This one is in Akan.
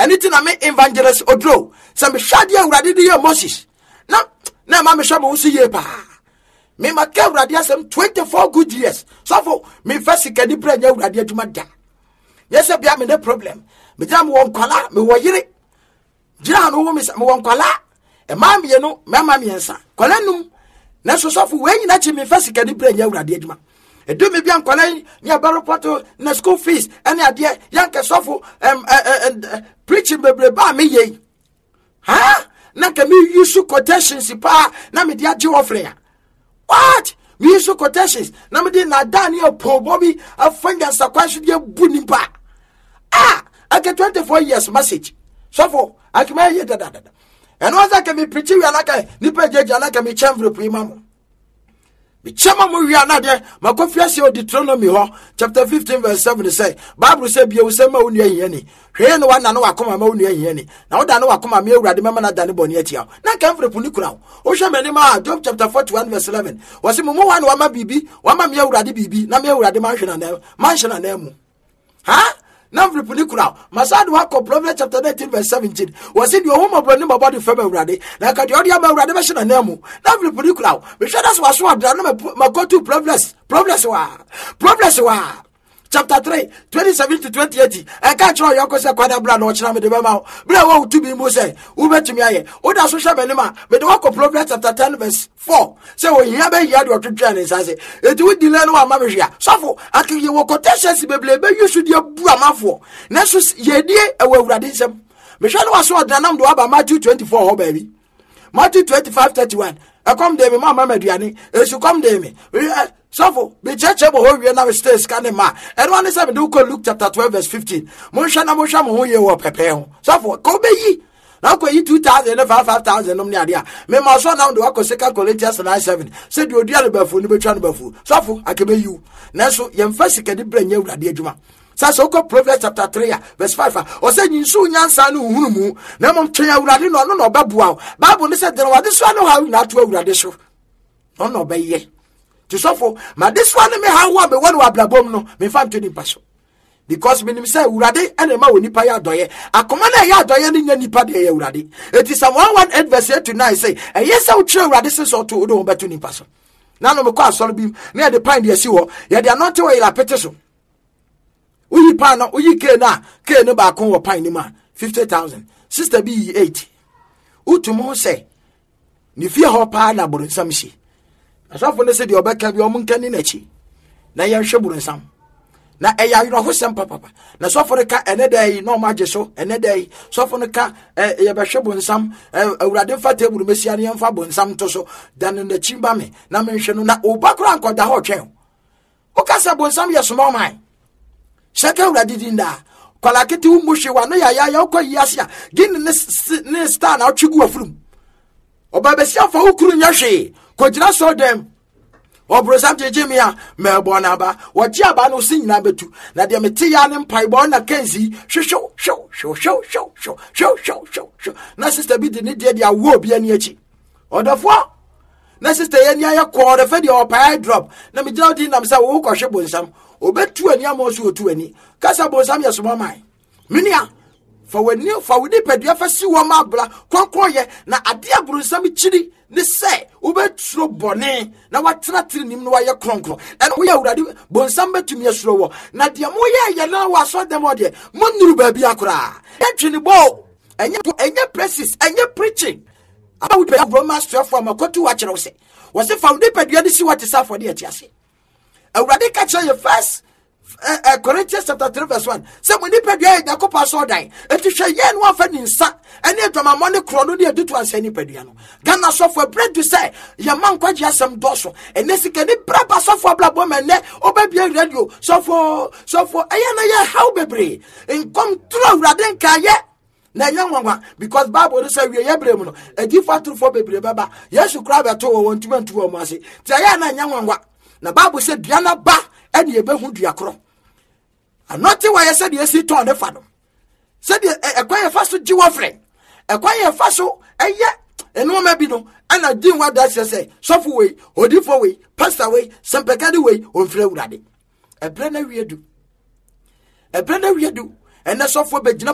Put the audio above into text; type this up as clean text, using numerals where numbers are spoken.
anything I mean evangelist Odro. Some shadia ready to Moses. Na mama shama usi ye pa. Me make radia some 24 good years. So for me first can you bring your radia to my dad. Yes, I be am no problem. Me jam won kwala me wo yire. Jira no wo me won kwala. E ma me no mama me ensa. Kwala num. Na so for when na chi me first can you bring your radia to my. E do me bi an kwala ni abaro poto na school fees any ade yanke so for preaching bebre ba me ye. Ha? Na ka me use quotations pa na me dia je offering. What? Me use quotations na me dey na Daniel Paul Bobby afanga sakwashi dey buni pa. I get 24 years message. So for I can hear that. And once I can be preaching we anaka nipa jeje anaka me chambre prima. The chama mo wi anade makofiase o Deuteronomy ho chapter 15 verse 7 say Bible say bia wo say ma wonu ahia ni hwe no wa na no wakoma ma wonu ahia ni na wo da no wakoma me awurade mema na da ne boni atia na kan frepu ni kura wo hwe mani ma Job chapter 41 verse 11 wo say mo wa no wa ma bibi wa ma me awurade bibi na me awurade ma hwe na na mu ha na frepu ni kura masadu wa ko Proverbs chapter 19 verse 17 wo say the home of ni body fam awurade na ka de odi ama awurade ma hwe na mu na frepu ni kura me hwe das waso adra na ma go to Proverbs wa chapter 3 27 to 28 I can't show you cause kwada bra na ochira me de bema bra wo to be mo say wo betumi aye wo da so hwe benema me de wako Proverbs chapter 10 verse 4 say wo hia be hia de otwetwa ne say eti wo dile no ama me hwea sofo akiye wo quotations beble be yusu de bu amafo na so ye die e wo awurade nsem me hwe no waso odanam do aba Matthew 24 ho baby Matthew 25:31 I come there me mama meduane esu come there me so be church bo ho wie na we stay scan ma and one say me do ko Luke chapter 12 verse 15 mo hwa mo ho ye wo pepe ho so for ko be yi na ko yi 2000 and 5000 nom ne ade a me ma so na do ko Second Corinthians 9:7 say do odia le bafu ni betwa no bafu so for akebe yi na so ye mfa sika de branya awurade adwuma Sasa uko Proverbs chapter 3 verse 5 o say nyinsu nyansa no hunu mu na mom twen awurade no no babua Bible ni say de wade so no ha na to awurade so no be ye to suffer ma this one me ha wa be won wa blabom no me fa ntoni paso because me nim say awurade ene ma woni pa ya doye akoma na ya doye ni nya nipa de ya awurade eti Psalm 118 verse 8 to 9 say yes I try awurade say so to do beto ni paso na no me kwa asoro bi na de pan de si wo ye de anote we la pete so uyi pan no uyi ke no ba kon wo pan ni ma 50,000 sister be 80 utumo say ni fie ho pa na buru nsam shi asafo ne se de obeka bi omunkani na chi na ye hwe buru nsam na eya yiro ho sem papa na sofo ka enedai no maje so enedai sofo ka ye be hwe buru nsam awurade fa teburu mesia ne mfa buru nsam to so dan na chi ba me na me hwe no na obakura nkoda ho twen o ka se buru nsam ye small man shaka awurade dinda kwala kete wo muhwe wa no ya okoyi asia gin ne star na otwigu afrum oba be sia fa okuru nya hwe kojira so dem obrosam jejemia mebo na ba woji aba no sinyina betu na de meti ya ne mpaibo na kenzi hwehwo na sister bi de ne de awo obi ani achi odofo na sister ye nia ye ko de fe de opai drop na me jira odi nam sa wo ko hwe bonsam obetu ani amoso otu ani kasa bonsam ye so mamai minia fa wodi pedua fa si wo ma bla konkroye na ade aburusam chiri ne se obetro bone na watena tiri nim no waye kronkro en wo ya urade bonsam betumi asuro wo na de mo ye na waso dem ode monuru ba bi akora etwini bo enye practice enye preaching aba we pedua Romans 12 for makotu wa kire wo se fa wodi pedua de si wate sa for de atiase urade ka kire ye first Corinthians chapter 3 verse 1 say when nipa dua yakopa so dan eti hwe ye no afa ni nsa ene adwama money krono de adutu ansa nipa dua no Ghana so for bread to say ye man kwaji asem doso ene sika ni braba so for blabo mene obabia radio so for eye na ye how bebre in come through raden kaye na nyanwa because Bible say we ye brem no edifa through for bebre baba yesu kra beto wo ntumantu wo ase ti aya na nyanwa na Bible say duana ba ene ye behu duakro anoti wa yesa de esi ton de fa no se de ekwan fa so jiwo frɛ ekwan fa so eye eno ma bi no ana din wa da se sofo we odifo we pastor we sempekade we onfrɛ wurade ebre na wiedu ene sofo be